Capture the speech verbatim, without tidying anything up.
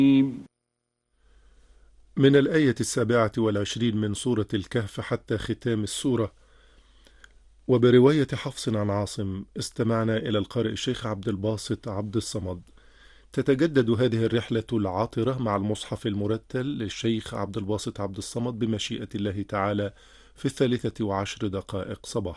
من الآية السابعة والعشرين من سورة الكهف حتى ختام السورة. وبرواية حفص عن عاصم استمعنا إلى القارئ الشيخ عبد الباسط عبد الصمد. تتجدد هذه الرحلة العاطرة مع المصحف المرتل للشيخ عبد الباسط عبد الصمد بمشيئة الله تعالى في الثالثة وعشر دقائق صباحا.